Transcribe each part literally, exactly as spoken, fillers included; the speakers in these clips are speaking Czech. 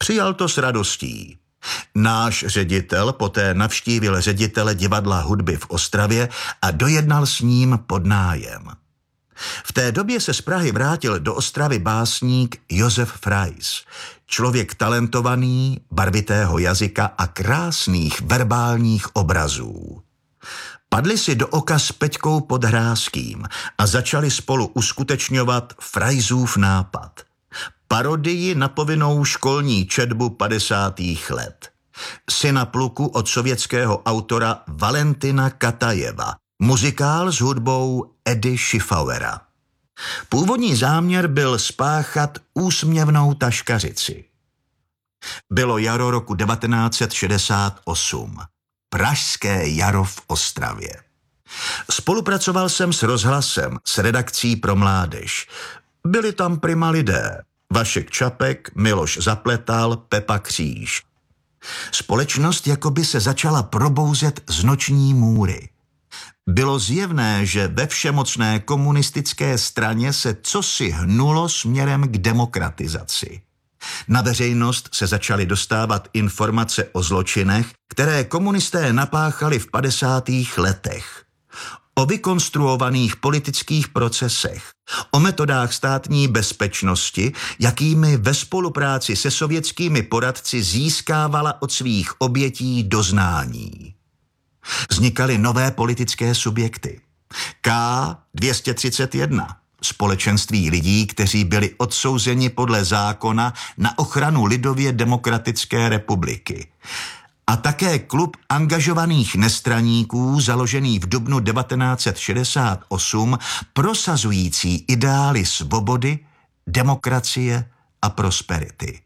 Přijal to s radostí. Náš ředitel poté navštívil ředitele divadla hudby v Ostravě a dojednal s ním podnájem. V té době se z Prahy vrátil do Ostravy básník Josef Frais, člověk talentovaný, barvitého jazyka a krásných verbálních obrazů. Padli si do oka s Peťkou Podhrázkým a začali spolu uskutečňovat Fraisův nápad. Parodii na povinnou školní četbu padesátých let. Syna pluku od sovětského autora Valentina Katajeva. Muzikál s hudbou Edy Schiffauera. Původní záměr byl spáchat úsměvnou taškařici. Bylo jaro roku devatenáct set šedesát osm. Pražské jaro v Ostravě. Spolupracoval jsem s rozhlasem, s redakcí pro mládež. Byli tam prima lidé. Vašek Čapek, Miloš Zapletal, Pepa Kříž. Společnost jakoby se začala probouzet z noční můry. Bylo zjevné, že ve všemocné komunistické straně se cosi hnulo směrem k demokratizaci. Na veřejnost se začaly dostávat informace o zločinech, které komunisté napáchali v padesátých letech. O vykonstruovaných politických procesech, o metodách státní bezpečnosti, jakými ve spolupráci se sovětskými poradci získávala od svých obětí doznání. Vznikaly nové politické subjekty. K dvě stě třicet jedna, společenství lidí, kteří byli odsouzeni podle zákona na ochranu lidově demokratické republiky. A také klub angažovaných nestraníků, založený v dubnu devatenáct set šedesát osm, prosazující ideály svobody, demokracie a prosperity.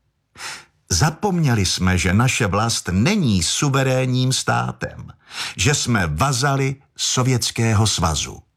Zapomněli jsme, že naše vlast není suverénním státem, že jsme vazali Sovětského svazu.